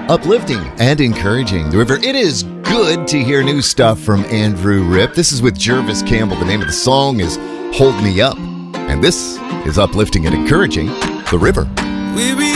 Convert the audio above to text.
uplifting and encouraging. The River, it is good to hear new stuff from Andrew Ripp. This is with Jervis Campbell. The name of the song is Hold Me Up. And this is uplifting and encouraging, The River. Weary